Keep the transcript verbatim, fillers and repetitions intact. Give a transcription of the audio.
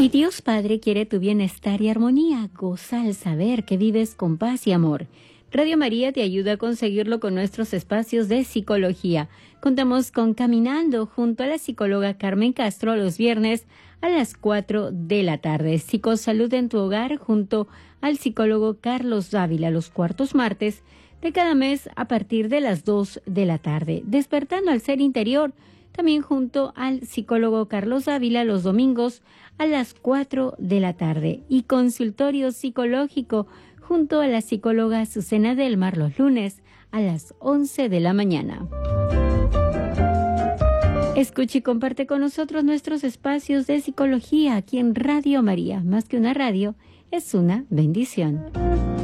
Y Dios Padre quiere tu bienestar y armonía. Goza al saber que vives con paz y amor. Radio María te ayuda a conseguirlo con nuestros espacios de psicología. Contamos con Caminando junto a la psicóloga Carmen Castro los viernes a las cuatro de la tarde. Psicosalud en tu hogar junto al psicólogo Carlos Dávila los cuartos martes de cada mes a partir de las dos de la tarde. Despertando al ser interior, también junto al psicólogo Carlos Dávila los domingos a las cuatro de la tarde. Y consultorio psicológico junto a la psicóloga Azucena Delmar los lunes a las once de la mañana. Escucha y comparte con nosotros nuestros espacios de psicología aquí en Radio María. Más que una radio, es una bendición.